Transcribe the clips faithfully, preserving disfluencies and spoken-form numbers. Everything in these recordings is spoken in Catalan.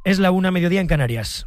Es la una, mediodía en Canarias.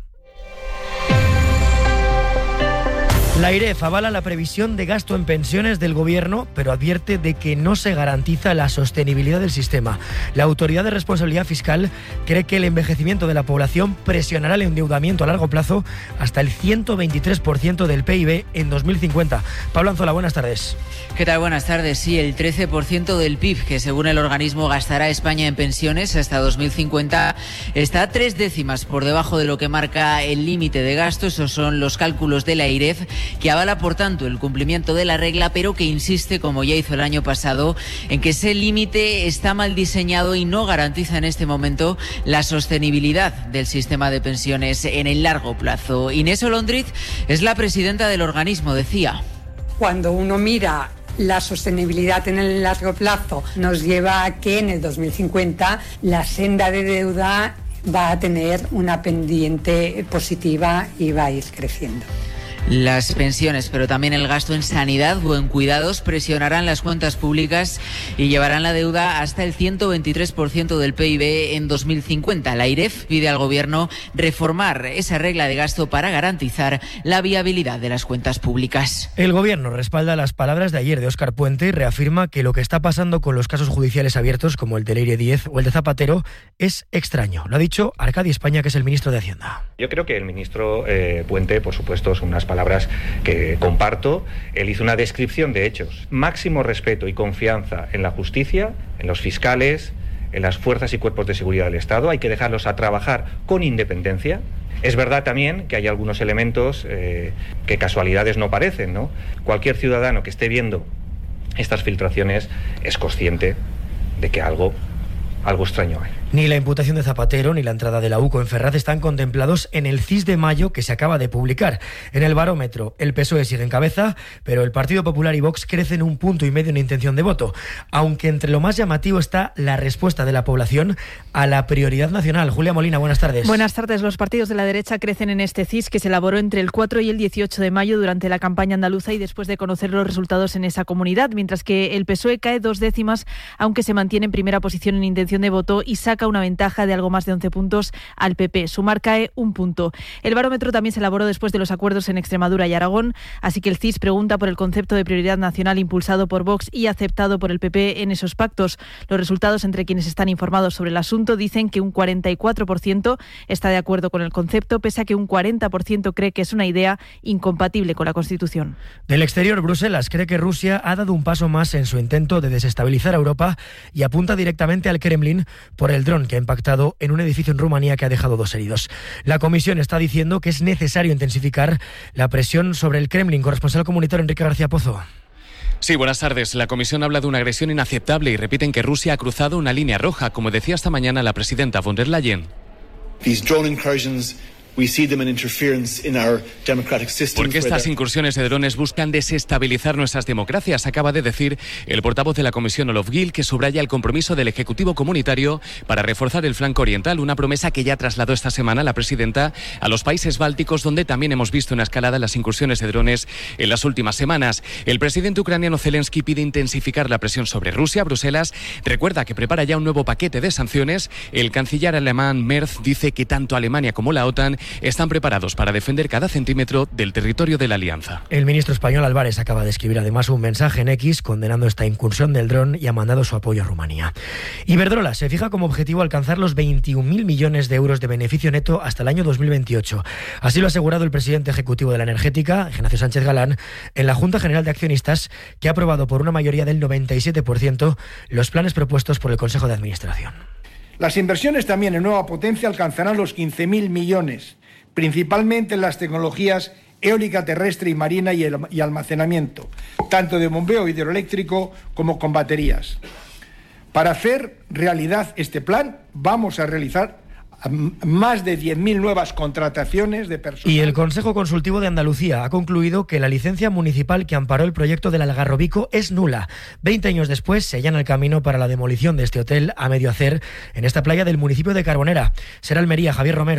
La AIREF avala la previsión de gasto en pensiones del Gobierno, pero advierte de que no se garantiza la sostenibilidad del sistema. La Autoridad de Responsabilidad Fiscal cree que el envejecimiento de la población presionará el endeudamiento a largo plazo hasta el ciento veintitrés por ciento del P I B en dos mil cincuenta. Pablo Anzola, buenas tardes. ¿Qué tal? Buenas tardes. Sí, el trece por ciento del P I B que según el organismo gastará España en pensiones hasta dos mil cincuenta está tres décimas por debajo de lo que marca el límite de gasto. Esos son los cálculos de la AIREF, que avala por tanto el cumplimiento de la regla, pero que insiste, como ya hizo el año pasado, en que ese límite está mal diseñado y no garantiza en este momento la sostenibilidad del sistema de pensiones en el largo plazo. Inés Olondriz es la presidenta del organismo, decía. Cuando uno mira la sostenibilidad en el largo plazo, nos lleva a que en el dos mil cincuenta la senda de deuda va a tener una pendiente positiva y va a ir creciendo. Las pensiones, pero también el gasto en sanidad o en cuidados presionarán las cuentas públicas y llevarán la deuda hasta el ciento veintitrés por ciento del P I B en dos mil cincuenta. La AIREF pide al Gobierno reformar esa regla de gasto para garantizar la viabilidad de las cuentas públicas. El Gobierno respalda las palabras de ayer de Óscar Puente y reafirma que lo que está pasando con los casos judiciales abiertos, como el del Leire diez o el de Zapatero, es extraño. Lo ha dicho Arcadi España, que es el ministro de Hacienda. Yo creo que el ministro eh, Puente, por supuesto, son unas palabras que comparto. Él hizo una descripción de hechos. Máximo respeto y confianza en la justicia, en los fiscales, en las fuerzas y cuerpos de seguridad del Estado. Hay que dejarlos a trabajar con independencia. Es verdad también que hay algunos elementos eh, que casualidades no parecen, ¿no? Cualquier ciudadano que esté viendo estas filtraciones es consciente de que algo, algo extraño hay. Ni la imputación de Zapatero ni la entrada de la U C O en Ferraz están contemplados en el C I S de mayo que se acaba de publicar. En el barómetro, el P S O E sigue en cabeza, pero el Partido Popular y Vox crecen un punto y medio en intención de voto, aunque entre lo más llamativo está la respuesta de la población a la prioridad nacional. Julia Molina, buenas tardes. Buenas tardes. Los partidos de la derecha crecen en este C I S que se elaboró entre el cuatro y el dieciocho de mayo durante la campaña andaluza y después de conocer los resultados en esa comunidad, mientras que el P S O E cae dos décimas, aunque se mantiene en primera posición en intención de voto y saca una ventaja de algo más de once puntos al P P. Sumar cae un punto. El barómetro también se elaboró después de los acuerdos en Extremadura y Aragón, así que el C I S pregunta por el concepto de prioridad nacional impulsado por Vox y aceptado por el P P en esos pactos. Los resultados entre quienes están informados sobre el asunto dicen que un cuarenta y cuatro por ciento está de acuerdo con el concepto, pese a que un cuarenta por ciento cree que es una idea incompatible con la Constitución. Del exterior, Bruselas cree que Rusia ha dado un paso más en su intento de desestabilizar a Europa y apunta directamente al Kremlin por el dron que ha impactado en un edificio en Rumanía que ha dejado dos heridos. La Comisión está diciendo que es necesario intensificar la presión sobre el Kremlin. Corresponsal comunitario Enrique García Pozo. Sí, buenas tardes. La Comisión habla de una agresión inaceptable y repiten que Rusia ha cruzado una línea roja, como decía esta mañana la presidenta von der Leyen. These drone incursions Porque estas incursiones de drones buscan desestabilizar nuestras democracias, acaba de decir el portavoz de la Comisión Olof Gil, que subraya el compromiso del Ejecutivo Comunitario para reforzar el flanco oriental, una promesa que ya trasladó esta semana la presidenta a los países bálticos, donde también hemos visto una escalada en las incursiones de drones en las últimas semanas. El presidente ucraniano Zelensky pide intensificar la presión sobre Rusia. Bruselas recuerda que prepara ya un nuevo paquete de sanciones. El canciller alemán Merz dice que tanto Alemania como la OTAN están preparados para defender cada centímetro del territorio de la alianza. El ministro español Álvarez acaba de escribir además un mensaje en X condenando esta incursión del dron y ha mandado su apoyo a Rumanía. Iberdrola se fija como objetivo alcanzar los veintiún mil millones de euros de beneficio neto hasta el año dos mil veintiocho. Así lo ha asegurado el presidente ejecutivo de la energética, Ignacio Sánchez Galán, en la Junta General de Accionistas, que ha aprobado por una mayoría del noventa y siete por ciento los planes propuestos por el Consejo de Administración. Las inversiones también en nueva potencia alcanzarán los quince mil millones, principalmente en las tecnologías eólica terrestre y marina y, el, y almacenamiento, tanto de bombeo hidroeléctrico como con baterías. Para hacer realidad este plan, vamos a realizar más de diez mil nuevas contrataciones de personal. Y el Consejo Consultivo de Andalucía ha concluido que la licencia municipal que amparó el proyecto del Algarrobico es nula. Veinte años después se allana el camino para la demolición de este hotel a medio hacer en esta playa del municipio de Carbonera. Será Almería, Javier Romero.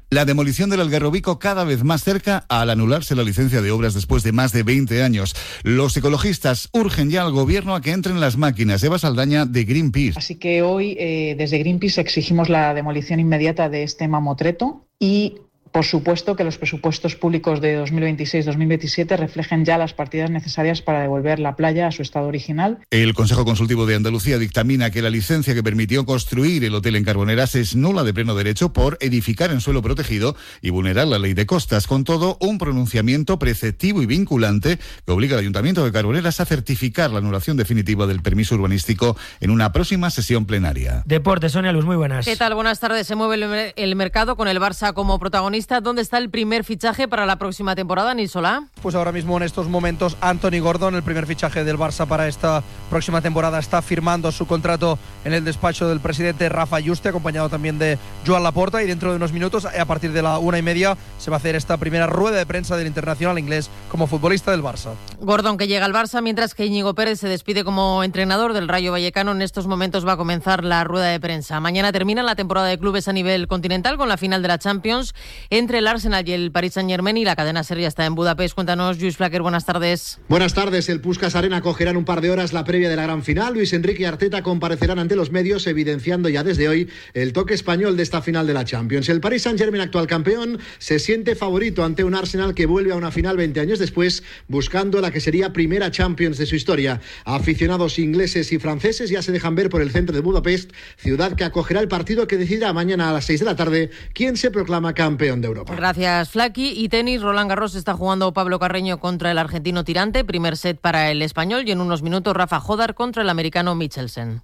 La demolición del Algarrobico cada vez más cerca al anularse la licencia de obras después de más de veinte años. Los ecologistas urgen ya al gobierno a que entren las máquinas. Eva Saldaña, de Greenpeace. Así que hoy eh, desde Greenpeace exigimos la demolición inmediata de este mamotreto y, por supuesto, que los presupuestos públicos de dos mil veintiséis dos mil veintisiete reflejen ya las partidas necesarias para devolver la playa a su estado original. El Consejo Consultivo de Andalucía dictamina que la licencia que permitió construir el hotel en Carboneras es nula de pleno derecho por edificar en suelo protegido y vulnerar la ley de costas. Con todo, un pronunciamiento preceptivo y vinculante que obliga al Ayuntamiento de Carboneras a certificar la anulación definitiva del permiso urbanístico en una próxima sesión plenaria. Deportes, Sonia Luz, muy buenas. ¿Qué tal? Buenas tardes. Se mueve el, el mercado con el Barça como protagonista. ¿Dónde está el primer fichaje para la próxima temporada, Nisolá? Pues ahora mismo en estos momentos Anthony Gordon, el primer fichaje del Barça para esta próxima temporada, está firmando su contrato en el despacho del presidente Rafa Juste, acompañado también de Joan Laporta, y dentro de unos minutos, a partir de la una y media, se va a hacer esta primera rueda de prensa del internacional inglés como futbolista del Barça. Gordon, que llega al Barça, mientras que Íñigo Pérez se despide como entrenador del Rayo Vallecano. En estos momentos va a comenzar la rueda de prensa. Mañana termina la temporada de clubes a nivel continental con la final de la Champions entre el Arsenal y el Paris Saint-Germain, y la cadena SER ya está en Budapest. Cuéntanos, Lluís Flaquer, buenas tardes. Buenas tardes. El Puskás Arena acogerá en un par de horas la previa de la gran final. Luis Enrique y Arteta comparecerán ante los medios, evidenciando ya desde hoy el toque español de esta final de la Champions. El Paris Saint-Germain, actual campeón, se siente favorito ante un Arsenal que vuelve a una final veinte años después, buscando la que sería primera Champions de su historia. Aficionados ingleses y franceses ya se dejan ver por el centro de Budapest, ciudad que acogerá el partido que decidirá mañana a las seis de la tarde quién se proclama campeón de Europa. Gracias, Flaqui. Y tenis, Roland Garros está jugando Pablo Carreño contra el argentino Tirante, primer set para el español, y en unos minutos Rafa Jodar contra el americano Michelsen.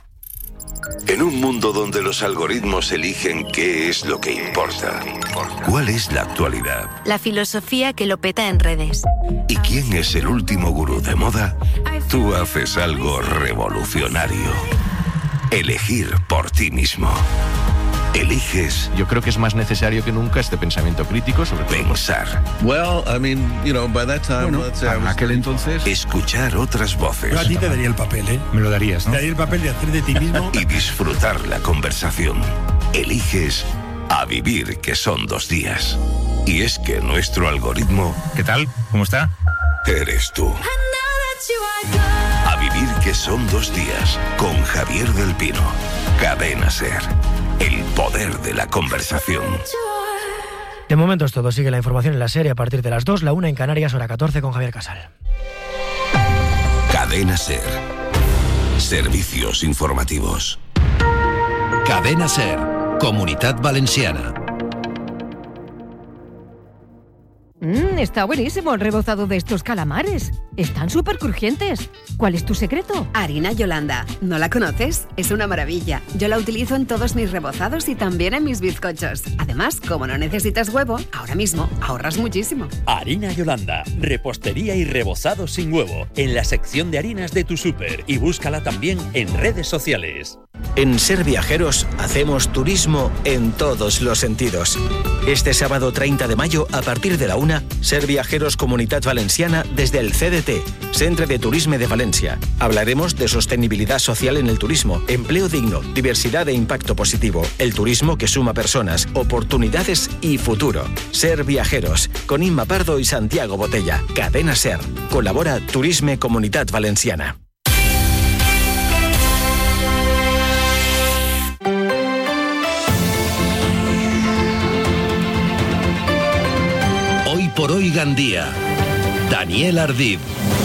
En un mundo donde los algoritmos eligen qué es lo que importa, ¿cuál es la actualidad? La filosofía que lo peta en redes. ¿Y quién es el último gurú de moda? Tú haces algo revolucionario. Elegir por ti mismo. Eliges. Yo creo que es más necesario que nunca este pensamiento crítico sobre pensar. Well, I mean, you know, by that time, bueno, let's say en aquel entonces, escuchar otras voces. Yo a ti te daría el papel, ¿eh? Me lo darías, ¿no? Te daría el papel de hacer de ti mismo y disfrutar la conversación. Eliges a vivir, que son dos días. Y es que nuestro algoritmo... ¿Qué tal? ¿Cómo está? Eres tú. A vivir, que son dos días, con Javier del Pino. Cadena SER. El poder de la conversación. De momento es todo. Sigue la información en la serie a partir de las dos, la una en Canarias, hora catorce, con Javier Casal. Cadena SER. Servicios informativos. Cadena SER. Comunitat Valenciana. Mmm, está buenísimo el rebozado de estos calamares. Están súper crujientes. ¿Cuál es tu secreto? Harina Yolanda. ¿No la conoces? Es una maravilla. Yo la utilizo en todos mis rebozados y también en mis bizcochos. Además, como no necesitas huevo, ahora mismo ahorras muchísimo. Harina Yolanda. Repostería y rebozado sin huevo. En la sección de harinas de tu súper. Y búscala también en redes sociales. En Ser Viajeros hacemos turismo en todos los sentidos. Este sábado treinta de mayo, a partir de la una, Ser Viajeros Comunitat Valenciana desde el C D T, Centre de Turisme de Valencia. Hablaremos de sostenibilidad social en el turismo, empleo digno, diversidad e impacto positivo, el turismo que suma personas, oportunidades y futuro. Ser Viajeros, con Inma Pardo y Santiago Botella. Cadena SER. Colabora Turisme Comunitat Valenciana. Hoy por hoy Gandía. Daniel Ardid.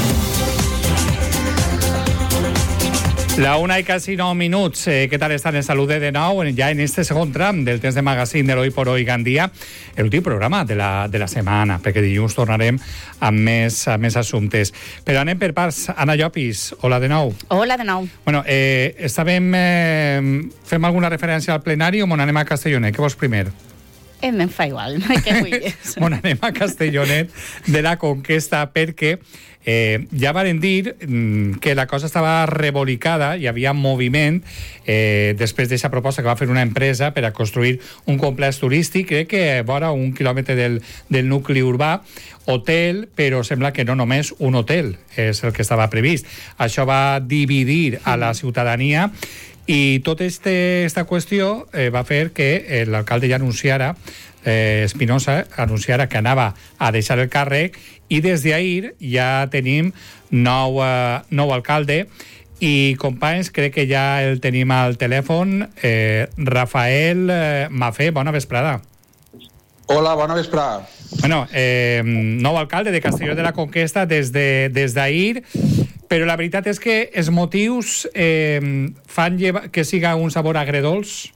La una i quasi nou minuts. Eh, què tal estan? En salude de nou ja en este segon tram del temps de magazín de l'Hoy por Hoy Gandia, l'últim programa de la, de la setmana, perquè dilluns tornarem amb més, amb més assumptes. Però anem per parts. Anna Llopis, hola de nou. Hola de nou. Bueno, eh, estàvem... Eh, fem alguna referència al plenari o mon anem a Castellonet? Què vols primer? Eh, me'n fa igual, què vulguis. Bueno, anem a Castellonet de la Conquesta perquè eh, ja varen dir mm, que la cosa estava rebolicada, hi havia moviment eh, després d'aquesta proposta que va fer una empresa per a construir un complex turístic, crec que vora un quilòmetre del, del nucli urbà, hotel, però sembla que no només un hotel és el que estava previst. Això va dividir a la ciutadania I tota aquesta qüestió eh, va fer que l'alcalde ja anunciara, eh, Espinosa, anunciara que anava a deixar el càrrec, i des d'ahir ja tenim nou, eh, nou alcalde. I, companys, crec que ja el tenim al telèfon. Eh, Rafael eh, Mafé, bona vesprada. Hola, bona vesprada. Bueno, eh, nou alcalde de Castelló de la Conquesta des de, des d'ahir, però la veritat és que els motius eh, fan lleva, que siga un sabor agredolç?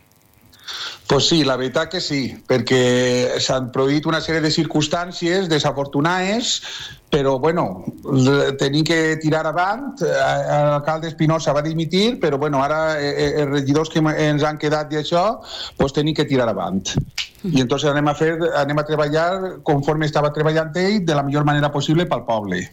Pues sí, la veritat que sí, perquè s'han produït una sèrie de circumstàncies desafortunades, però bueno, tenim que tirar avant. L'alcalde Espinosa va dimitir, però bueno, ara els regidors que ens han quedat d'això, pues tenim que tirar avant. I entonces anem a fer, anem a treballar conforme estava treballant ell, de la millor manera possible pel poble.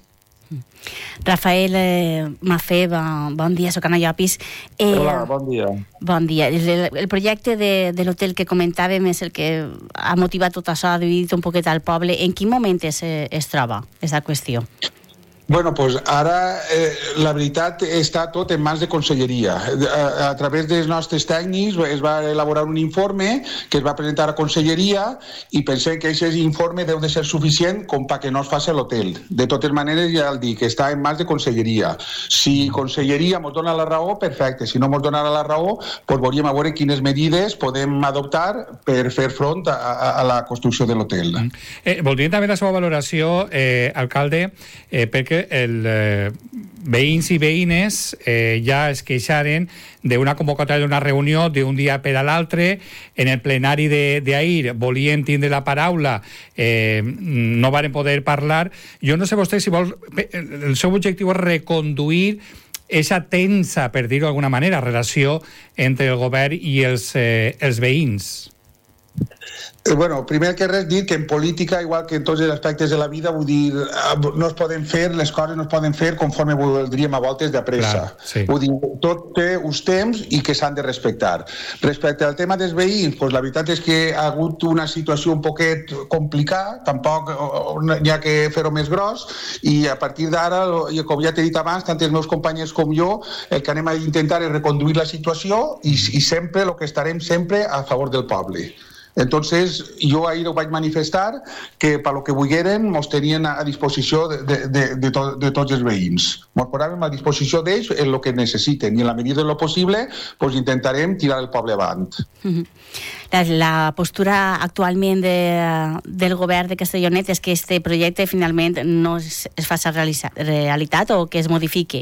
Rafael eh, Mafé, bon, bon dia, soc Anna Llopis. Eh, Hola, bon dia. Bon dia. El, el projecte de, de l'hotel que comentàvem és el que ha motivat tot això, ha dividit un poquet al poble. En quin moment es, es troba aquesta qüestió? Bueno, pues ara eh, la veritat està tot en mans de conselleria. A, a través dels nostres tècnics es va elaborar un informe que es va presentar a conselleria i pensem que aquest informe deu de ser suficient com perquè no es faci l'hotel. De totes maneres, ja el dic, està en mans de conselleria. Si conselleria ens dona la raó, perfecte. Si no ens donarà la raó, pues veuríem a veure quines medides podem adoptar per fer front a, a, a la construcció de l'hotel. Eh, voldria també la seva valoració, eh, alcalde, eh, perquè el eh, veïns i veïnes eh, ja es queixaren d'una convocatòria d'una reunió d'un dia per a l'altre. En el plenari d'ahir volien tindre la paraula, eh, no varen poder parlar. Jo no sé vostè si vol... El seu objectiu és reconduir aquesta tensa, per dir-ho d'alguna manera, relació entre el govern i els, eh, els veïns. Bueno, primer que res dir que en política, igual que en tots els aspectes de la vida, vull dir, no es poden fer, les coses no es poden fer conforme voldríem a voltes de pressa. Clar, sí. Vull dir, tot té uns temps i que s'han de respectar. Respecte al tema dels veïns, pues la veritat és que ha hagut una situació un poquet complicada, tampoc hi ha que fer-ho més gros, i a partir d'ara, com ja t'he dit abans, tant els meus companys com jo, el que anem a intentar és reconduir la situació i, i sempre, el que estarem sempre a favor del poble. Entonces, jo ahir ho vaig manifestar que per lo que volgueren mos tenien a disposició de, de, de, de, to, de tots els veïns. Mos posàvem a disposició d'ells en el que necessiten i en la medida de lo possible pues, intentarem tirar el poble avant. Mm-hmm. La, la postura actualment de, del govern de Castellonet és que este projecte finalment no es, es faci realitat o que es modifique?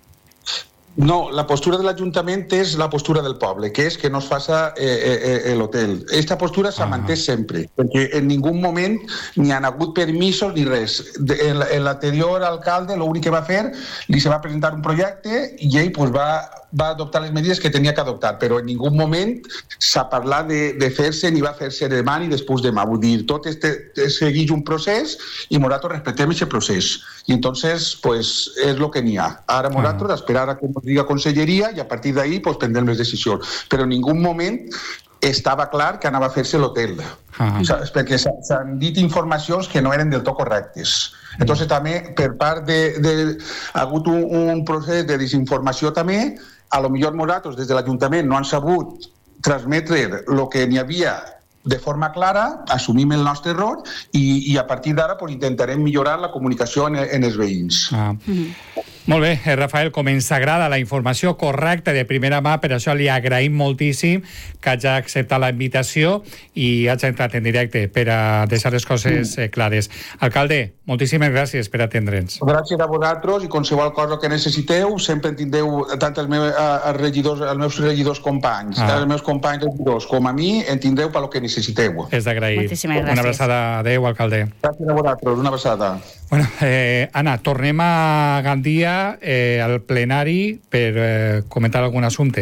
No, la postura de l'Ajuntament és la postura del poble, que és que no es faça eh, eh, l'hotel. Aquesta postura s'ha mantès sempre, perquè en ningú moment ni han hagut permisos ni res. De, en l'anterior alcalde l'únic que va fer, li se va presentar un projecte i ell pues, va, va adoptar les medides que tenia que adoptar, però en ningú moment s'ha parlat de, de fer-se ni va fer-se demà ni després demà. Vull dir, tot este, segueix un procés i nosaltres respectem aquest procés. I entonces, pues, és el que n'hi ha. Ara nosaltres, ah. esperar a que ens diga conselleria i a partir d'ahí pues, prendrem les decisions. Però en ningú moment estava clar que anava a fer-se l'hotel. Ah. O sigui, perquè s'han dit informacions que no eren del tot correctes. Entonces, també, per part de... de ha hagut un, un procés de desinformació també. A lo millor nosaltres, des de l'Ajuntament, no han sabut transmetre el que n'hi havia de forma clara, assumim el nostre error i, i a partir d'ara pues, intentarem millorar la comunicació en, en els veïns. Ah. Mm-hmm. Molt bé, Rafael, com ens agrada la informació correcta de primera mà, per això li agraïm moltíssim que hagi acceptat la invitació i hagi entrat en directe per a deixar les coses eh, clares. Alcalde, moltíssimes gràcies per atendre'ns. Gràcies a vosaltres i qualsevol cosa que necessiteu, sempre en tindreu tant els meus, els regidors, els meus regidors companys, ah. els meus companys regidors com a mi, en tindreu per lo que necessiteu. És d'agrair. Moltíssimes gràcies. Una abraçada. Adéu, alcalde. Gràcies a vosaltres, una abraçada. Bueno, eh, Anna, tornem a Gandia eh, al plenari per eh, comentar algun assumpte.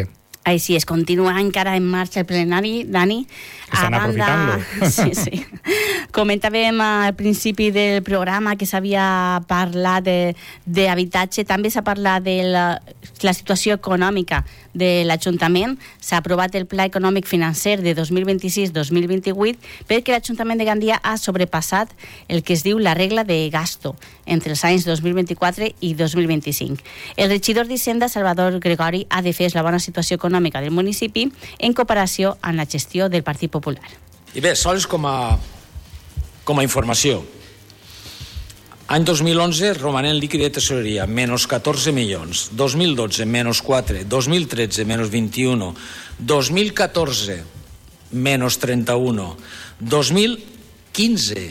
Així es, continua encara en marxa el plenari, Dani. Estan aprofitant-lo. Sí, sí. Comentàvem al principi del programa que s'havia parlat d'habitatge, també s'ha parlat de la, la situació econòmica de l'Ajuntament. S'ha aprovat el Pla Econòmic Financer de dos mil vint-i-sis dos mil vint-i-vuit perquè l'Ajuntament de Gandia ha sobrepassat el que es diu la regla de gasto entre els anys dos mil vint-i-quatre i dos mil vint-i-cinc. El regidor d'Hisenda, Salvador Gregori, ha defès la bona situació econòmica del municipi en comparació amb la gestió del Partit Popular. I bé, sols com a, com a informació. Any dos mil onze, romanent líquid de tesoreria, menys catorze milions. dos mil dotze, menys quatre. dos mil tretze, menys vint-i-un. dos mil catorze, menys trenta-un. dos mil quinze,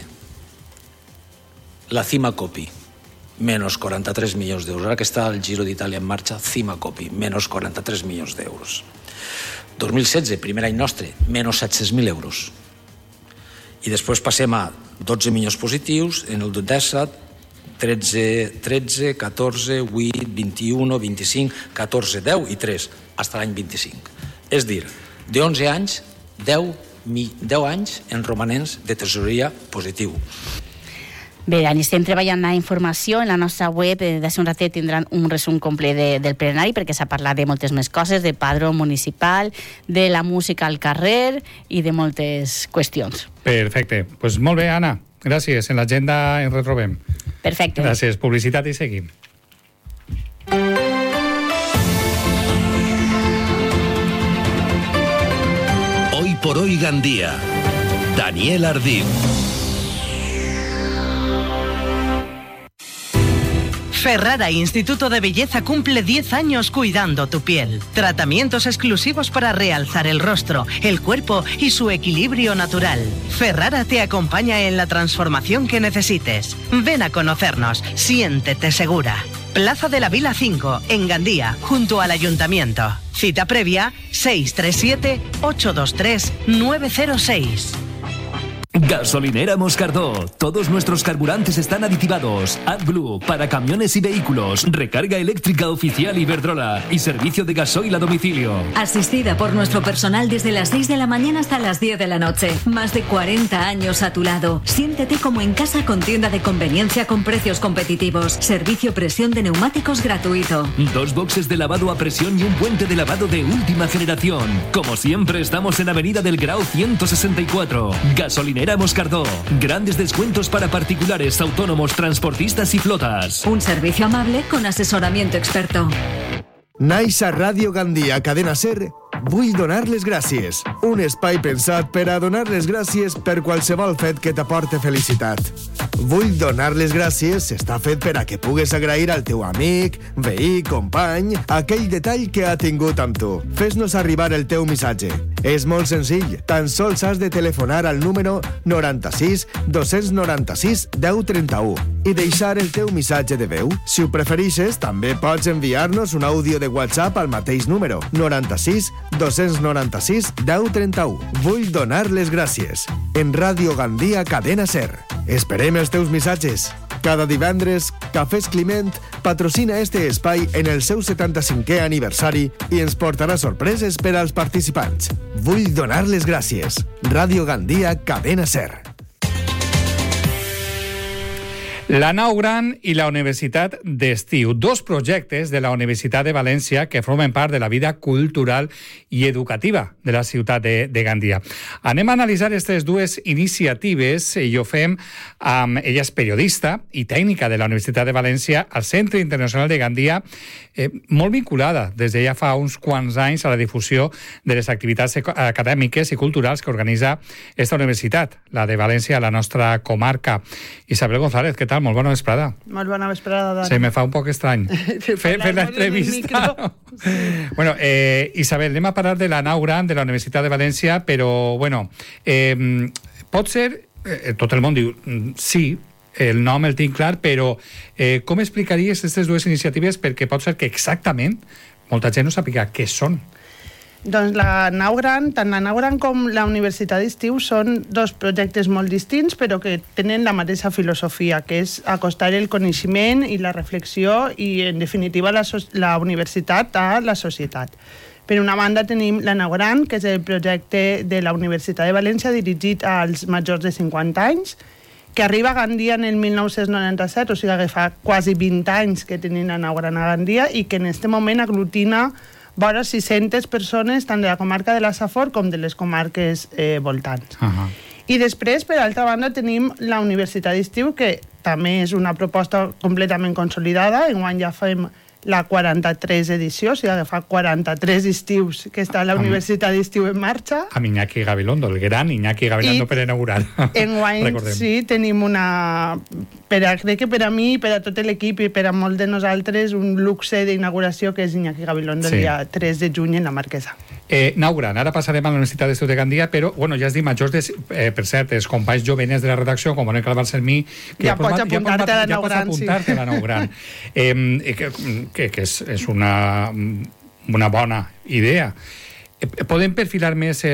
la Cima Copi, menys quaranta-tres milions d'euros. Ara que està el Giro d'Itàlia en marxa, Cima Copi, menys quaranta-tres milions d'euros. dos mil setze, primer any nostre, menys set-cents mil euros. I després passem a dotze milions positius, en el disset, tretze, tretze, catorze, vuit, vint-i-un, vint-i-cinc, catorze, deu i tres, fins l'any vint-i-cinc. És a dir, d'onze anys, deu, deu anys en romanents de tesoreria positiu. Bé, Dani, estem treballant la informació en la nostra web. D'ací un ratet tindran un resum complet de, del plenari perquè s'ha parlat de moltes més coses, de padró municipal, de la música al carrer i de moltes qüestions. Perfecte. Pues molt bé, Anna. Gràcies. En l'agenda ens retrobem. Perfecte. Gràcies. Publicitat i seguim. Hoy por hoy Gandía. Daniel Ardín. Ferrara Instituto de Belleza cumple diez años cuidando tu piel. Tratamientos exclusivos para realzar el rostro, el cuerpo y su equilibrio natural. Ferrara te acompaña en la transformación que necesites. Ven a conocernos, siéntete segura. Plaza de la Vila cinco, en Gandía, junto al Ayuntamiento. Cita previa seis tres siete, ocho dos tres, nueve cero seis. Gasolinera Moscardó. Todos nuestros carburantes están aditivados. AdBlue para camiones y vehículos. Recarga eléctrica oficial Iberdrola. Y servicio de gasoil a domicilio. Asistida por nuestro personal desde las seis de la mañana hasta las diez de la noche. Más de cuarenta años a tu lado. Siéntete como en casa con tienda de conveniencia con precios competitivos. Servicio presión de neumáticos gratuito. Dos boxes de lavado a presión y un puente de lavado de última generación. Como siempre, estamos en Avenida del Grau ciento sesenta y cuatro. Gasolinera Moscardó. Grandes descuentos para particulares, autónomos, transportistas y flotas. Un servicio amable con asesoramiento experto. Naix a Ràdio Gandia, Cadena Ser, vull donar les gràcies. Un espai pensat per a donar les gràcies per qualsevol fet que t'aporte felicitat. Vull donar les gràcies està fet per a que pugues agrair al teu amic, veí, company, aquell detall que ha tingut amb tu. Fes-nos arribar el teu missatge. És molt senzill. Tan sols has de telefonar al número noranta-sis dos noranta-sis deu trenta-u i deixar el teu missatge de veu. Si ho preferixes, també pots enviar-nos un àudio de WhatsApp al mateix número noranta-sis dos noranta-sis deu trenta-u. Vull donar les gràcies. En Ràdio Gandia, Cadena Ser. Esperem els teus missatges. Cada divendres, Cafès Climent patrocina este espai en el seu setanta-cinquè aniversari i ens portarà sorpreses per als participants. Vull donar les gràcies. Ràdio Gandia, Cadena Ser. La Nau Gran i la Universitat d'Estiu, dos projectes de la Universitat de València que formen part de la vida cultural i educativa de la ciutat de, de Gandia. Anem a analitzar aquestes dues iniciatives i ho fem amb ella és periodista i tècnica de la Universitat de València al Centre Internacional de Gandia, eh, molt vinculada des de ja fa uns quants anys a la difusió de les activitats acadèmiques i culturals que organitza esta universitat, la de València, la nostra comarca. Isabel González, què tal? Molt bona vesprada. Molt bona vesprada, Dani. Se me fa un poc estrany fer, fer l'entrevista. Sí. Bueno, eh, Isabel, anem a parlar de la Nau Gran de la Universitat de València, però, bueno, eh, pot ser, eh, tot el món diu, sí, el nom el tinc clar, però eh, com explicaries aquestes dues iniciatives? Perquè pot ser que exactament molta gent no sàpiga què són. Doncs la Nau Gran, tant la Nau Gran com la Universitat d'Estiu són dos projectes molt distints però que tenen la mateixa filosofia, que és acostar el coneixement i la reflexió i, en definitiva, la, so la universitat a la societat. Per una banda tenim la Naugrant, que és el projecte de la Universitat de València dirigit als majors de cinquanta anys, que arriba a Gandia en el mil nou-cents noranta-set, o sigui que fa quasi vint anys que tenim la Naugrant a Gandia i que en aquest moment aglutina vora sis-centes persones tant de la comarca de la Safor com de les comarques eh, voltants. Uh-huh. I després, per altra banda, tenim la Universitat d'Estiu, que també és una proposta completament consolidada. Enguany ja fem la quaranta-tres edició, o sigui que fa quaranta-tres estius que està la Universitat d'Estiu en marxa. Amb Iñaki Gabilondo, el gran Iñaki Gabilondo I per inaugurar. Enguany, sí, tenim una... Per a, crec que per a mi, per a tot l'equip i per a molts de nosaltres, un luxe d'inauguració que és Iñaki Gabilondo sí. el dia tres de juny en la Marquesa. Eh, Naugrant, ara passarem a la Universitat d'Estiu de Gandia, però, bueno, ja has dit majors, de, eh, per cert, els companys jovenes de la redacció, com Bonet Calvar-Selmí, que ja, ja pots apuntar-te ja a la Naugrant, sí. Ja pots apuntar-te a la Naugrant. eh, que que, que és, és una, una bona idea. Eh, podem perfilar més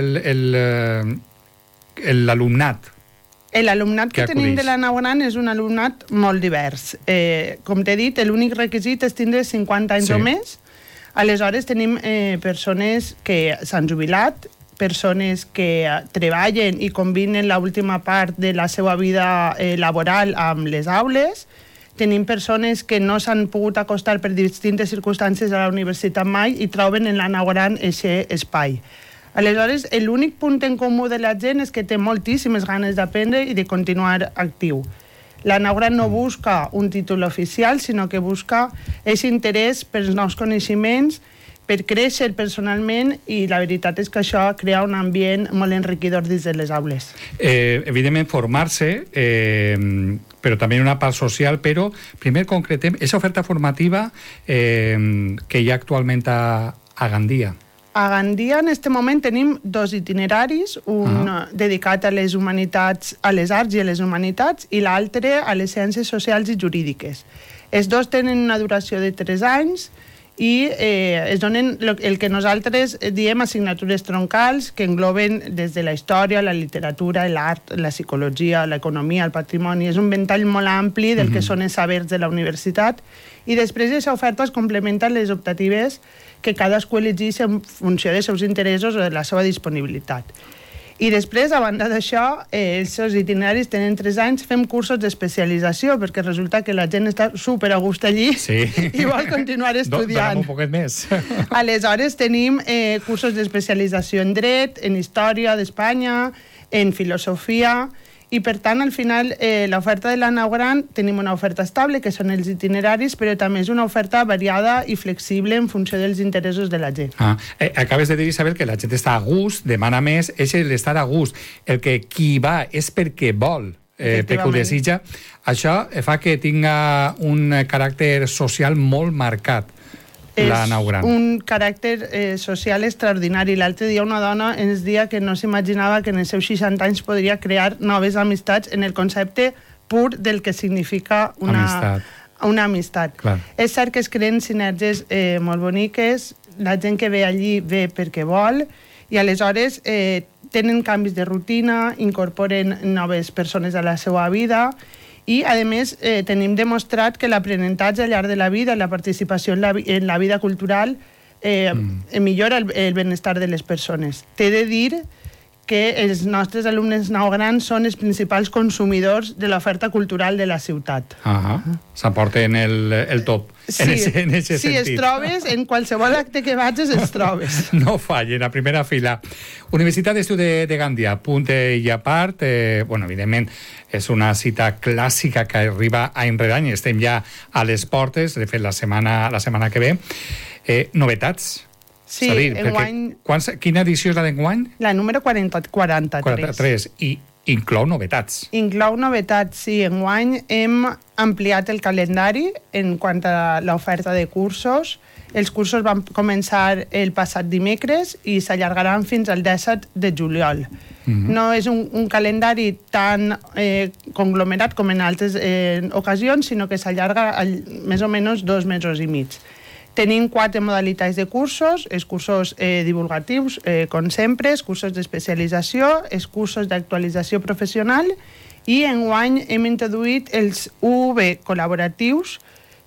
l'alumnat? L'alumnat que, que tenim de la Naugrant és un alumnat molt divers. Eh, com t'he dit, l'únic requisit és tindre cinquanta anys sí. o més. Aleshores tenim eh, persones que s'han jubilat, persones que eh, treballen i combinen l'última part de la seva vida eh, laboral amb les aules. Tenim persones que no s'han pogut acostar per distintes circumstàncies a la universitat mai i troben en la Naugrant aquest espai. Aleshores, l'únic punt en comú de la gent és que té moltíssimes ganes d'aprendre i de continuar actiu. La Naugrant no busca un títol oficial, sinó que busca aquest interès pels nous coneixements, per créixer personalment, i la veritat és que això crea un ambient molt enriquidor dins de les aules. Eh, evidentment, formar-se, eh, però també una part social, però primer concretem aquesta oferta formativa eh, que hi ha actualment a, a Gandia. A Gandia en aquest moment tenim dos itineraris, un uh-huh. dedicat a les humanitats, a les arts i a les humanitats, i l'altre a les ciències socials i jurídiques. Els dos tenen una duració de tres anys i eh, es donen el que nosaltres diem assignatures troncals, que engloben des de la història, la literatura, l'art, la psicologia, l'economia, el patrimoni. És un ventall molt ampli del uh-huh. que són els sabers de la universitat, i després aquesta oferta es complementa les optatives que cadascú elegeix en funció dels seus interessos o de la seva disponibilitat. I després, a banda d'això, eh, els seus itineraris tenen tres anys, fem cursos d'especialització, perquè resulta que la gent està super a gust allí sí. i vol continuar estudiant. Dona'm un poquet més. Aleshores, tenim eh, cursos d'especialització en dret, en història d'Espanya, en filosofia, i per tant, al final, eh, l'oferta de la Naugrant tenim una oferta estable, que són els itineraris, però també és una oferta variada i flexible en funció dels interessos de la gent. Ah, eh, acabes de dir, Isabel, que la gent està a gust, demana més, és l'estar a gust. El que qui va és perquè vol, eh, perquè ho desitja. Això fa que tinga un caràcter social molt marcat. És un caràcter eh, social extraordinari. L'altre dia una dona ens deia que no s'imaginava que en els seus seixanta anys podria crear noves amistats en el concepte pur del que significa una amistat. Una amistat. Clar. És cert que es creen sinergies eh, molt boniques, la gent que ve allí ve perquè vol, i aleshores eh, tenen canvis de rutina, incorporen noves persones a la seva vida, i, a més, eh, tenim demostrat que l'aprenentatge al llarg de la vida, la participació en la, en la vida cultural, eh, mm. millora el, el benestar de les persones. T'he de dir que els nostres alumnes Naugrant són els principals consumidors de l'oferta cultural de la ciutat. Ah, s'aporten el, el top. Sí, en ese, en ese sí, sentit. Es trobes, en qualsevol acte que vagis es trobes. No fallen, a primera fila. Universitat d'Estiu de, de Gandia, punt i a part, eh, bueno, evidentment, és una cita clàssica que arriba any rere any, estem ja a les portes, de fet, la setmana, la setmana que ve. Eh, novetats? Sí, dir, enguany... Quants, quina edició és la d'enguany? La número quaranta, quaranta-tres. quaranta-tres, i inclou novetats. Inclou novetats, sí. Enguany hem ampliat el calendari en quant a l'oferta de cursos. Els cursos van començar el passat dimecres i s'allargaran fins al disset de juliol. Mm-hmm. No és un, un calendari tan eh, conglomerat com en altres eh, ocasions, sinó que s'allarga al, més o menys dos mesos i mig. Tenim quatre modalitats de cursos, els cursos eh, divulgatius, eh, com sempre, els cursos d'especialització, els cursos d'actualització professional, i enguany hem introduït els U V col·laboratius,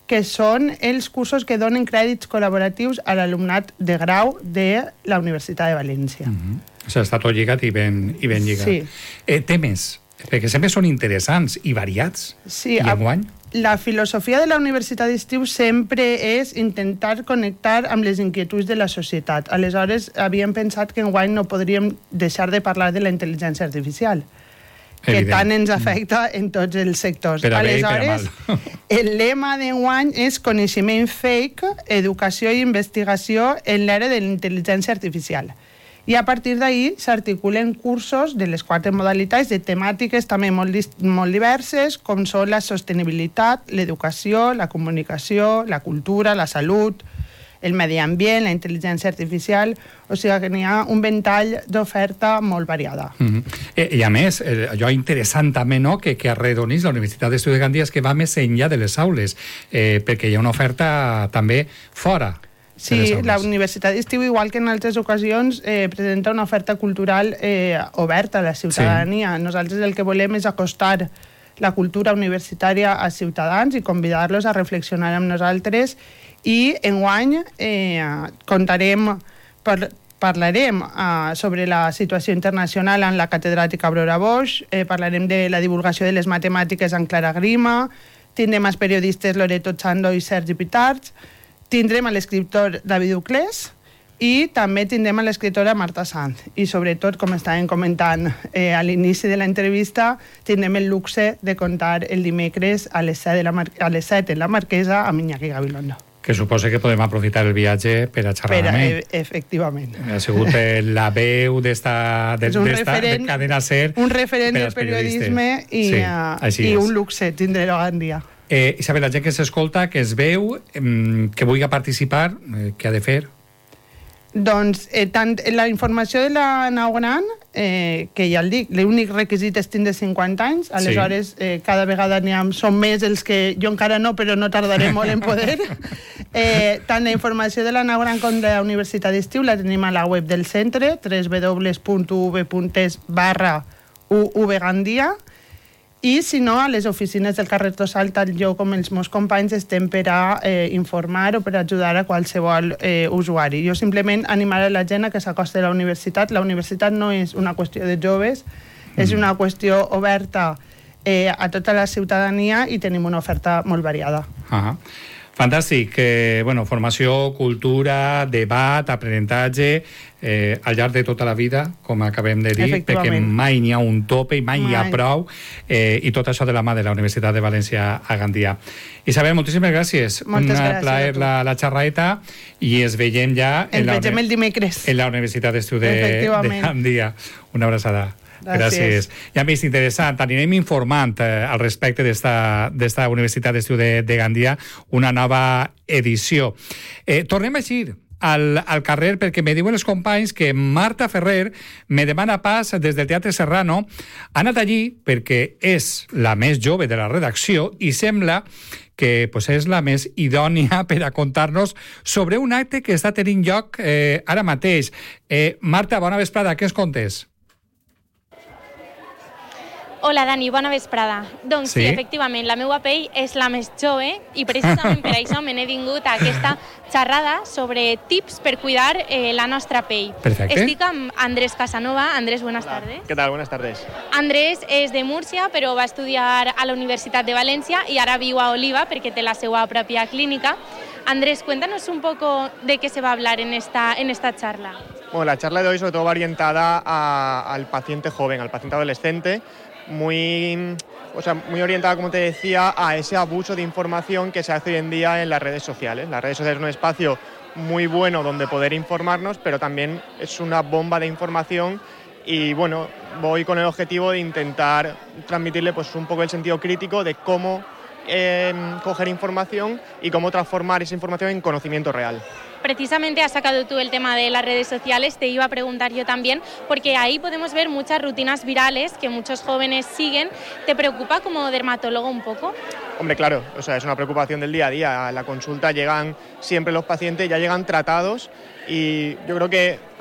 que són els cursos que donen crèdits col·laboratius a l'alumnat de grau de la Universitat de València. Mm-hmm. O sigui, està tot lligat i ben, i ben lligat. Sí. Eh, temes, perquè sempre són interessants i variats. Sí, I enguany? La filosofia de la Universitat d'Estiu sempre és intentar connectar amb les inquietuds de la societat. Aleshores, havíem pensat que enguany no podríem deixar de parlar de la intel·ligència artificial, que Evident. tant ens afecta en tots els sectors. Per a bé i per a Aleshores, mal. el lema d'enguany és coneixement fake, educació i investigació en l'era de la intel·ligència artificial. I a partir d'ahir s'articulen cursos de les quatre modalitats de temàtiques també molt, molt diverses, com són la sostenibilitat, l'educació, la comunicació, la cultura, la salut, el medi ambient, la intel·ligència artificial, o sigui que n'hi ha un ventall d'oferta molt variada. Mm-hmm. eh, I a més, eh, allò interessant també, no?, que, que arredonís la Universitat d'Estudi de Gandia és que va més enllà de les aules, eh, perquè hi ha una oferta també fora. Sí, la Universitat d'Estiu, igual que en altres ocasions, eh, presenta una oferta cultural eh, oberta a la ciutadania. Sí. Nosaltres el que volem és acostar la cultura universitària a ciutadans i convidar-los a reflexionar amb nosaltres. I enguany eh, contarem, par parlarem eh, sobre la situació internacional amb la catedràtica Aurora Bosch, eh, parlarem de la divulgació de les matemàtiques amb Clara Grima, tindrem els periodistes Loreto Chando i Sergi Pitarch, tindrem a l'escriptor David Uclés i també tindrem a l'escriptora Marta Sanz. I sobretot, com estàvem comentant eh, a l'inici de l'entrevista, tindrem el luxe de contar el dimecres a les set, de la a les set en la Marquesa amb Iñaki Gabilondo. Que suposa que podem aprofitar el viatge per a xerrar amb ell. E efectivament. Ha sigut la veu d'esta de, de cadena SER. Un referent del periodisme i, sí, uh, i un luxe tindré-ho a dia. Eh, Isabel, la gent que s'escolta, que es veu, eh, que vulgui participar, eh, què ha de fer? Doncs eh, tant la informació de la nau gran, eh, que ja el dic, l'únic requisit és tindre cinquanta anys, aleshores sí. eh, cada vegada n'hi ha, són més els que jo encara no, però no tardaré molt en poder. Eh, tant la informació de la nau gran com de la Universitat d'Estiu la tenim a la web del centre, w w w punt u v punt es barra u v gandia, i si no, a les oficines del carrer Tossal, tant jo com els meus companys estem per a eh, informar o per a ajudar a qualsevol eh, usuari. Jo simplement animaré la gent a que s'acosti a la universitat. La universitat no és una qüestió de joves, mm. és una qüestió oberta eh, a tota la ciutadania i tenim una oferta molt variada. Ah, fantàstic. Eh, bueno, formació, cultura, debat, aprenentatge, eh, al llarg de tota la vida, com acabem de dir, perquè mai n'hi ha un tope i mai n'hi ha prou, eh, i tot això de la mà de la Universitat de València a Gandia. Isabel, moltíssimes gràcies. Moltes gràcies. Un plaer la, la xerraeta i es veiem ja en la, el dimecres en la Universitat d'Estudi de, de Gandia. Una abraçada. Gràcies. Gràcies. I a més, interessant, anirem informant eh, al respecte d'esta Universitat d'Estiu de, de Gandia una nova edició. Eh, tornem així al, al carrer perquè me diuen els companys que Marta Ferrer me demana pas des del Teatre Serrano. Ha anat allí perquè és la més jove de la redacció i sembla que pues, és la més idònia per a contar-nos sobre un acte que està tenint lloc eh, ara mateix. Eh, Marta, bona vesprada, què ens contes? Hola, Dani, bona vesprada. Doncs sí, sí efectivament, la meva pell és la més jove i precisament per això me n'he vingut a aquesta xerrada sobre tips per cuidar eh, la nostra pell. Perfecte. Estic amb Andrés Casanova. Andrés, buenas Hola. tardes. ¿Qué tal? Buenas tardes. Andrés és de Múrcia, però va estudiar a la Universitat de València i ara viu a Oliva perquè té la seva pròpia clínica. Andrés, cuéntanos un poco de qué se va a hablar en esta, en esta charla. Bueno, la charla de hoy sobre todo va orientada a, al paciente joven, al paciente adolescente, muy, o sea, muy orientada, como te decía, a ese abuso de información que se hace hoy en día en las redes sociales. Las redes sociales son un espacio muy bueno donde poder informarnos, pero también es una bomba de información y bueno, voy con el objetivo de intentar transmitirle pues un poco el sentido crítico de cómo eh, coger información y cómo transformar esa información en conocimiento real. Precisamente has sacado tú el tema de las redes sociales, te iba a preguntar yo también, porque ahí podemos ver muchas rutinas virales que muchos jóvenes siguen. ¿Te preocupa como dermatólogo un poco? Hombre, claro, o sea, es una preocupación del día a día. A la consulta llegan siempre los pacientes, ya llegan tratados y yo creo que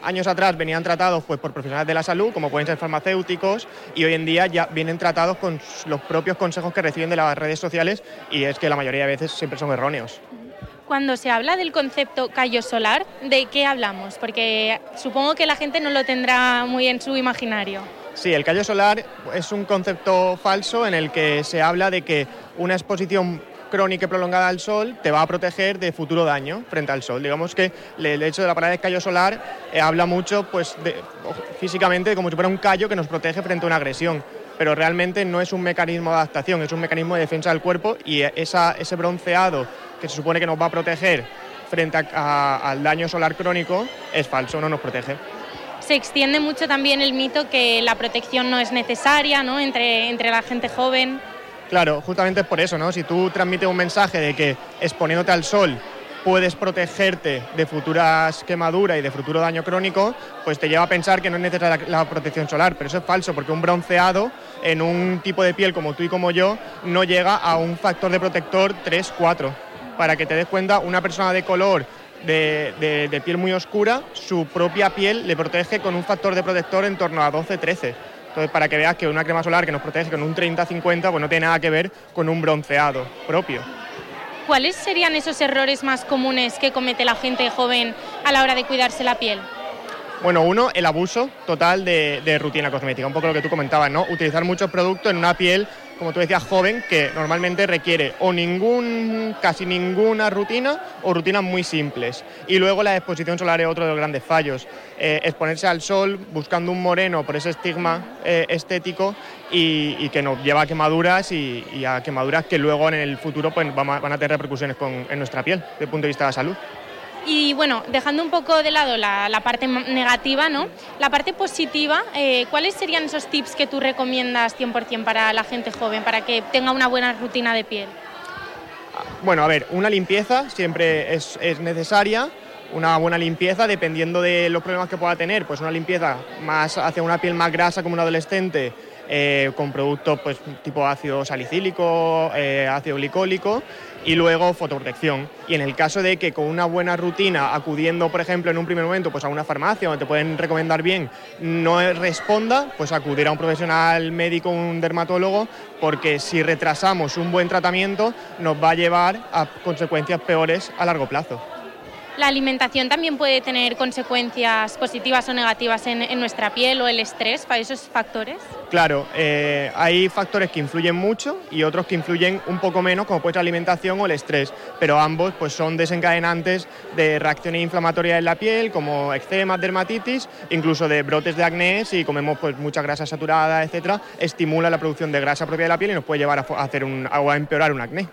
años atrás venían tratados pues, por profesionales de la salud, como pueden ser farmacéuticos, y hoy en día ya vienen tratados con los propios consejos que reciben de las redes sociales, y es que la mayoría de veces siempre son erróneos. Cuando se habla del concepto callo solar, ¿de qué hablamos? Porque supongo que la gente no lo tendrá muy en su imaginario. Sí, el callo solar es un concepto falso en el que se habla de que una exposición crónica y prolongada al sol te va a proteger de futuro daño frente al sol. Digamos que el hecho de la palabra de callo solar eh, habla mucho pues, de, físicamente como si fuera un callo que nos protege frente a una agresión, pero realmente no es un mecanismo de adaptación, es un mecanismo de defensa del cuerpo, y esa, ese bronceado que se supone que nos va a proteger frente a, a, al daño solar crónico es falso, no nos protege. Se extiende mucho también el mito que la protección no es necesaria, ¿no?, entre, entre la gente joven. Claro, justamente es por eso, ¿no? Si tú transmites un mensaje de que exponiéndote al sol puedes protegerte de futuras quemaduras y de futuro daño crónico, pues te lleva a pensar que no es necesaria la protección solar, pero eso es falso, porque un bronceado en un tipo de piel como tú y como yo no llega a un factor de protector tres cuatro. Para que te des cuenta, una persona de color de, de, de piel muy oscura, su propia piel le protege con un factor de protector en torno a doce trece. Entonces, para que veas que una crema solar que nos protege con un treinta cincuenta, pues no tiene nada que ver con un bronceado propio. ¿Cuáles serían esos errores más comunes que comete la gente joven a la hora de cuidarse la piel? Bueno, uno, el abuso total de, de rutina cosmética, un poco lo que tú comentabas, ¿no? Utilizar muchos productos en una piel, como tú decías, joven, que normalmente requiere o ningún, casi ninguna rutina o rutinas muy simples. Y luego la exposición solar es otro de los grandes fallos. Eh, exponerse al sol buscando un moreno por ese estigma eh, estético y, y que nos lleva a quemaduras y, y a quemaduras que luego en el futuro pues, van, a, van a tener repercusiones con, en nuestra piel, desde el punto de vista de la salud. Y bueno, dejando un poco de lado la, la parte negativa, ¿no? La parte positiva, eh, ¿cuáles serían esos tips que tú recomiendas cien por ciento para la gente joven, para que tenga una buena rutina de piel? Bueno, a ver, una limpieza siempre es, es necesaria, una buena limpieza dependiendo de los problemas que pueda tener, pues una limpieza más hacia una piel más grasa como un adolescente, eh, con productos pues, tipo ácido salicílico, eh, ácido glicólico, y luego fotoprotección. Y en el caso de que con una buena rutina, acudiendo por ejemplo en un primer momento pues a una farmacia donde te pueden recomendar bien, no responda, pues acudir a un profesional médico, un dermatólogo, porque si retrasamos un buen tratamiento nos va a llevar a consecuencias peores a largo plazo. ¿La alimentación también puede tener consecuencias positivas o negativas en, en nuestra piel, o el estrés, para esos factores? Claro, eh, hay factores que influyen mucho y otros que influyen un poco menos, como puede ser la alimentación o el estrés, pero ambos pues, son desencadenantes de reacciones inflamatorias en la piel, como eczemas, dermatitis, incluso de brotes de acné. Si comemos pues, mucha grasa saturada, etcétera, estimula la producción de grasa propia de la piel y nos puede llevar a, hacer un, a empeorar un acné.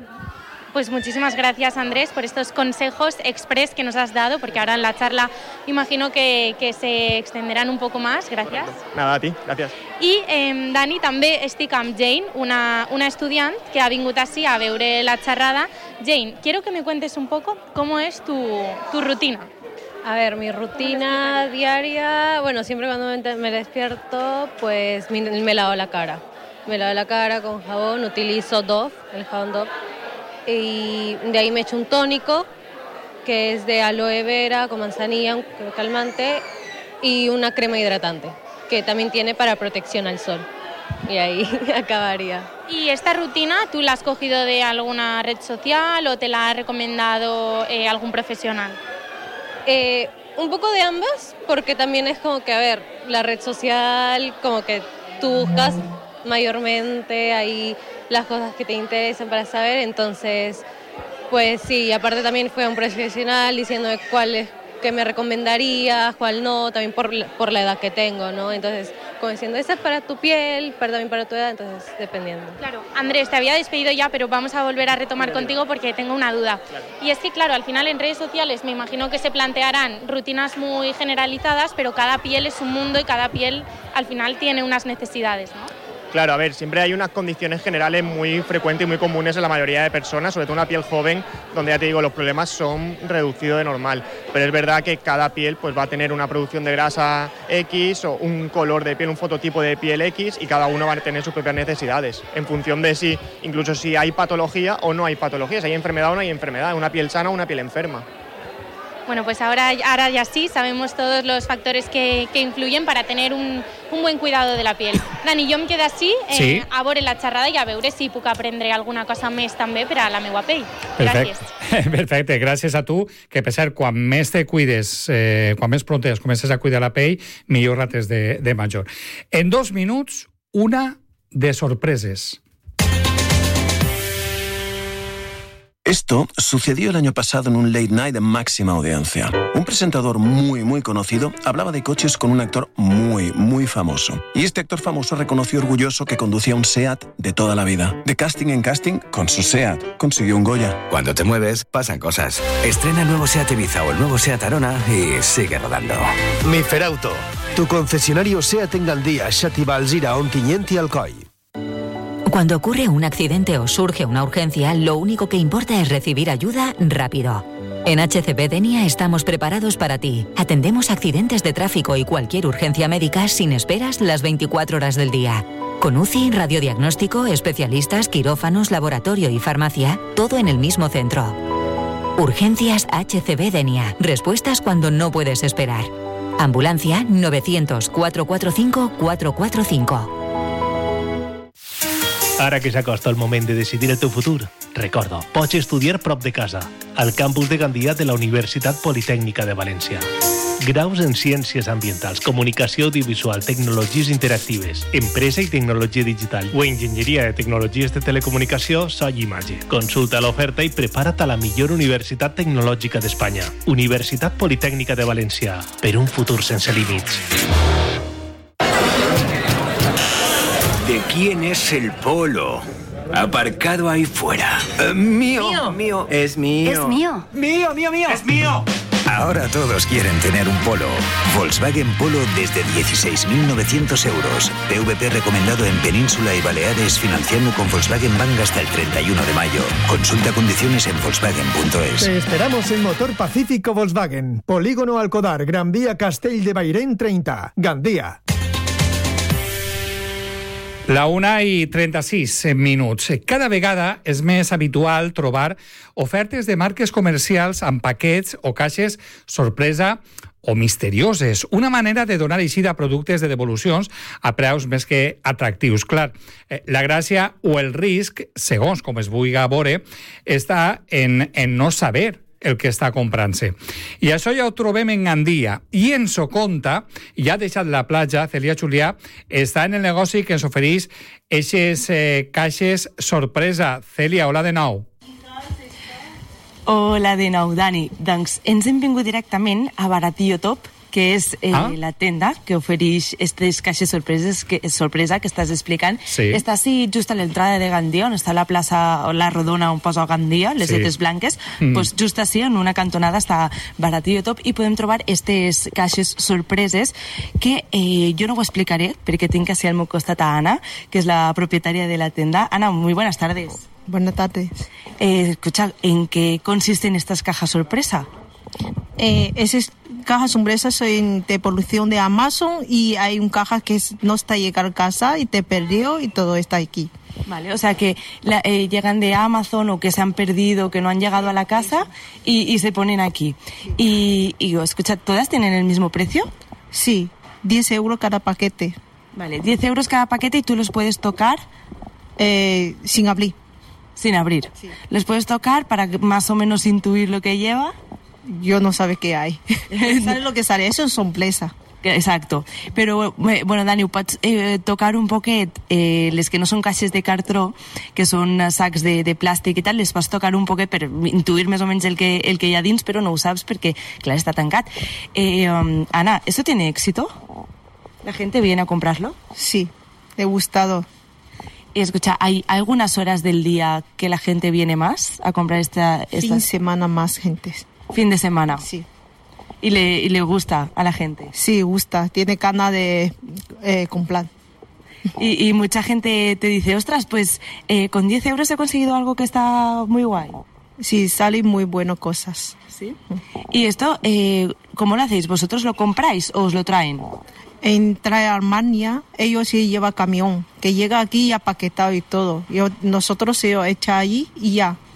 Pues muchísimas gracias, Andrés, por estos consejos express que nos has dado, porque ahora en la charla imagino que, que se extenderán un poco más. Gracias. Nada, a ti, gracias. I, eh, Dani, també estic amb Jane, una, una estudiant que ha vingut així a veure la xerrada. Jane, quiero que me cuentes un poco cómo es tu, tu rutina. A ver, mi rutina diaria, bueno, siempre cuando me, me despierto, pues me, me lavo la cara. Me lavo la cara con jabón, utilizo Dove, el jabón Dove. Y de ahí me echo un tónico que es de aloe vera con manzanilla, un calmante, y una crema hidratante que también tiene para protección al sol. Y ahí acabaría. ¿Y esta rutina tú la has cogido de alguna red social o te la ha recomendado eh, algún profesional? Eh, un poco de ambas, porque también es como que, a ver, la red social, como que tú buscas mayormente ahí las cosas que te interesan para saber, entonces pues sí, aparte también fue un profesional diciéndome cuál es que me recomendarías, cuál no, también por, por la edad que tengo, ¿no? Entonces, como diciendo, esa es para tu piel, pero también para tu edad, entonces dependiendo. Claro, Andrés, te había despedido ya, pero vamos a volver a retomar claro, contigo porque tengo una duda. Claro. Y es que, claro, al final en redes sociales me imagino que se plantearán rutinas muy generalizadas, pero cada piel es un mundo y cada piel al final tiene unas necesidades, ¿no? Claro, a ver, siempre hay unas condiciones generales muy frecuentes y muy comunes en la mayoría de personas, sobre todo una piel joven, donde ya te digo, los problemas son reducidos de normal. Pero es verdad que cada piel pues, va a tener una producción de grasa X o un color de piel, un fototipo de piel X, y cada uno va a tener sus propias necesidades, en función de si, incluso si hay patología o no hay patología, si hay enfermedad o no hay enfermedad, una piel sana o una piel enferma. Bueno, pues ahora, ahora ya sí, sabemos todos los factores que, que influyen para tener un, un buen cuidado de la piel. Dani, jo em quedo així, eh, sí. a veure la xerrada i a veure si puc aprendre alguna cosa més també per a la meva pell. Perfecte. Gràcies. Perfecte, gràcies a tu, que per cert, quan més te cuides, eh, quan més prontes comences a cuidar la pell, millor rates de, de major. En dos minuts, una de sorpreses. Esto sucedió el año pasado en un late night de máxima audiencia. Un presentador muy, muy conocido hablaba de coches con un actor muy, muy famoso. Y este actor famoso reconoció orgulloso que conducía un SEAT de toda la vida. De casting en casting, con su SEAT, consiguió un Goya. Cuando te mueves, pasan cosas. Estrena el nuevo SEAT Ibiza o el nuevo SEAT Arona y sigue rodando. Mi Ferauto, tu concesionario SEAT en Gandía, Xàtiva, Alzira, Ontinyent y Alcoi. Cuando ocurre un accidente o surge una urgencia, lo único que importa es recibir ayuda rápido. En H C B Denia estamos preparados para ti. Atendemos accidentes de tráfico y cualquier urgencia médica sin esperas las veinticuatro horas del día. Con U C I, radiodiagnóstico, especialistas, quirófanos, laboratorio y farmacia, todo en el mismo centro. Urgencias H C B Denia. Respuestas cuando no puedes esperar. Ambulancia novecientos, cuatrocientos cuarenta y cinco, cuatrocientos cuarenta y cinco. Ara que s'acosta el moment de decidir el teu futur, recorda, pots estudiar prop de casa, al campus de Gandia de la Universitat Politècnica de València. Graus en Ciències Ambientals, Comunicació Audiovisual, Tecnologies Interactives, Empresa i Tecnologia Digital o Enginyeria de Tecnologies de Telecomunicació, so i imatge. Consulta l'oferta i prepara't a la millor universitat tecnològica d'Espanya. Universitat Politècnica de València, per un futur sense límits. ¿De quién es el polo? Aparcado ahí fuera. Uh, mío, mío, mío. Es mío. Es mío. Mío, mío, mío. Es mío. Ahora todos quieren tener un Polo. Volkswagen Polo desde dieciséis mil novecientos euros. P V P recomendado en Península y Baleares, financiando con Volkswagen Bank hasta el treinta y uno de mayo. Consulta condiciones en volkswagen punto es. Te esperamos en Motor Pacífico Volkswagen. Polígono Alcodar, Gran Vía Castell de Bairén treinta, Gandía. La una i trenta-sis minuts. Cada vegada és més habitual trobar ofertes de marques comercials amb paquets o caixes sorpresa o misterioses. Una manera de donar eixida a productes de devolucions a preus més que atractius. Clar, la gràcia o el risc, segons com es vulgui veure, està en, en no saber el que està comprant-se. I això ja ho trobem en Gandia. I ens ho conta, ja ha deixat la platja, Celia Julià, està en el negoci que ens ofereix eixes eh, caixes sorpresa. Celia, hola de nou. Hola de nou, Dani. Doncs ens hem vingut directament a Baratillo Top, que és eh, ah? la tenda que ofereix aquestes caixes sorpreses que, sorpresa que estàs explicant. Sí. Està així just a l'entrada de Gandia, on està la plaça, la rodona on posa Gandia, les sí. lletres blanques. Mm. Pues just així, en una cantonada, està Baratillo Top i podem trobar aquestes caixes sorpreses que eh, jo no ho explicaré perquè tinc així al meu costat a Ana, que és la propietària de la tenda. Ana, muy buenas tardes. Buenas tardes. Eh, escucha, ¿en qué consisten estas cajas sorpresa? Eh, esas cajas sorpresas son de producción de Amazon y hay un caja que no está llegando a casa y te perdió y todo está aquí. Vale, o sea que la, eh, llegan de Amazon o que se han perdido, que no han llegado a la casa y, y se ponen aquí. Y, y escucha, ¿todas tienen el mismo precio? Sí, diez euros cada paquete. Vale, diez euros cada paquete y tú los puedes tocar eh, sin abrir. Sin abrir. Sí. ¿Los puedes tocar para más o menos intuir lo que lleva? Yo no sabe qué hay. ¿Sabes lo que sale? Eso es sorpresa. Exacto. Però, bueno, Dani, ho pots eh, tocar un poquet, eh, les que no són caixes de cartró, que són sacs de, de plàstic i tal, les pots tocar un poquet per intuir més o menys el que, el que hi ha dins, però no ho saps perquè, clar, està tancat. Eh, um, Ana, ¿esto tiene éxito? ¿La gente viene a comprarlo? Sí, he gustado. Y escucha, ¿hay algunas horas del día que la gente viene más a comprar esta... esta... Fin de semana más gente. Fin de semana. Sí. ¿Y le, y le gusta a la gente? Sí, gusta. Tiene ganas de eh, comprar. Y, y mucha gente te dice, ostras, pues eh, con diez euros he conseguido algo que está muy guay. Sí, salen muy buenas cosas. ¿Sí? ¿Y esto, eh, cómo lo hacéis? ¿Vosotros lo compráis o os lo traen? En trae Armania, ellos sí llevan camión, que llega aquí ya paquetado y todo. Yo, nosotros se lo echa allí y ya.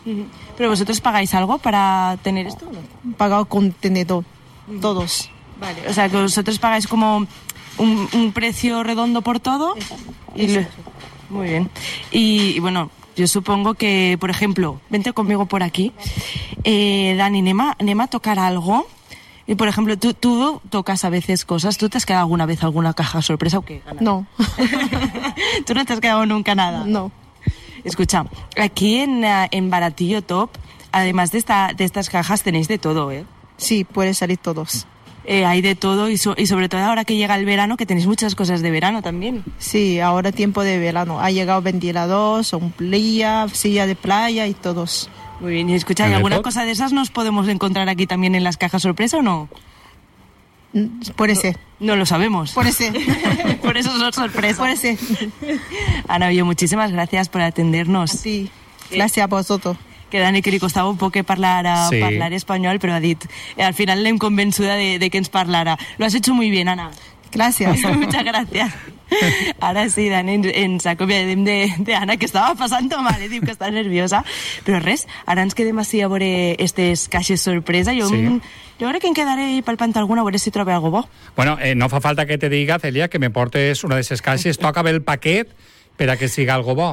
¿Pero vosotros pagáis algo para tener esto o no? Pagado contenedor, todos. Vale, o sea, que vosotros pagáis como un, un precio redondo por todo. Y lo... Muy bien. Y, y bueno, yo supongo que, por ejemplo, vente conmigo por aquí. Eh, Dani, Nema, Nema tocar algo. Y, por ejemplo, tú, tú tocas a veces cosas. ¿Tú te has quedado alguna vez alguna caja sorpresa o qué? No. ¿Tú no te has quedado nunca nada? No. Escucha, aquí en, en Baratillo Top, además de, esta, de estas cajas, tenéis de todo, ¿eh? Sí, puede salir todos. Eh, hay de todo y, so, y sobre todo ahora que llega el verano, que tenéis muchas cosas de verano también. Sí, ahora tiempo de verano. Ha llegado ventilador, sombrilla, silla de playa y todos. Muy bien, y escucha, ¿y alguna cosa de esas nos podemos encontrar aquí también en las cajas sorpresa o no? Puede ser. No, no lo sabemos. Puede ser. Por eso son sorpresas. Puede ser. Ana, yo muchísimas gracias por atendernos. Sí, gracias a vosotros. Que Dani, que li costava un poc parlar, sí. parlar espanyol, però ha dit, eh, al final l'hem convençuda de, de que ens parlara. Lo has hecho muy bien, Ana. Gracias. Muchas gracias. Ara sí, Dani, ens acomiadem de, de Ana, que estava passant mal, eh? Diu que està nerviosa. Però res, ara ens quedem així a veure aquestes caixes sorpresa. Jo, sí. jo crec que em quedaré palpant alguna, a veure si trobo algo bo. Bueno, eh, no fa falta que te diga, Celia, que me portes una d'aquestes caixes. Toca bé el paquet per a que siga algo bo.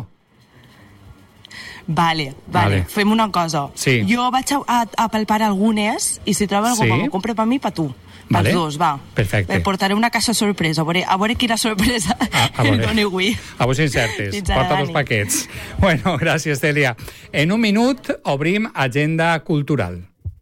Vale, vale, vale. Fem una cosa. Sí. Jo vaig a, a, a palpar algunes i si trobo alguna cosa, sí. M'ho compro per mi i per tu. Vale. Els dos, va. Perfecte. Me portaré una caixa sorpresa, a veure, a veure quina sorpresa ah, em doni avui. A vos incertes, porta els paquets. Bueno, gràcies, Celia. En un minut obrim agenda cultural.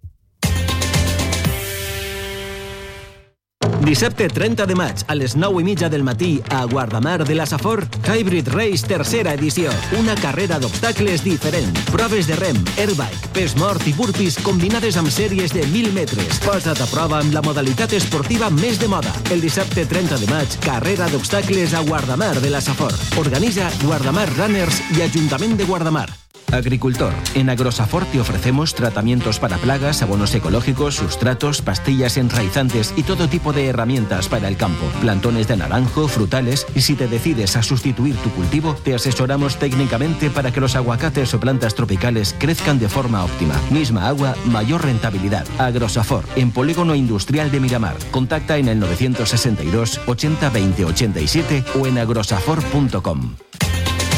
Dissabte trenta de maig, a les nou i mitja del matí, a Guardamar de la Safor, Hybrid Race tercera edició. Una carrera d'obstacles diferent. Proves de rem, airbike, pes mort i burpees combinades amb sèries de mil metres. Posa't a prova amb la modalitat esportiva més de moda. El dissabte trenta de maig, carrera d'obstacles a Guardamar de la Safor. Organiza Guardamar Runners y Ayuntamiento de Guardamar. Agricultor. En Agrosafor te ofrecemos tratamientos para plagas, abonos ecológicos, sustratos, pastillas enraizantes y todo tipo de herramientas para el campo. Plantones de naranjo, frutales, y si te decides a sustituir tu cultivo, te asesoramos técnicamente para que los aguacates o plantas tropicales crezcan de forma óptima. Misma agua, mayor rentabilidad. Agrosafor, en Polígono Industrial de Miramar. Contacta en el novecientos sesenta y dos ochenta veinte ochenta y siete o en agrosafor punto com.